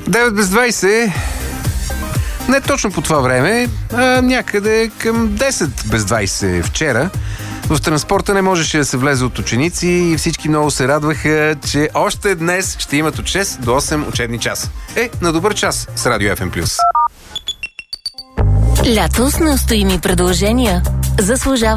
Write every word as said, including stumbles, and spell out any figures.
девет без двайсет. Не точно по това време, а някъде към десет без двайсет вчера. В транспорта не можеше да се влезе от ученици и всички много се радваха, че още днес ще имат от шест до осем учебни часа. Е, на добър час с Радио Еф Ем плюс. Лято с неустоими предложения. Заслужава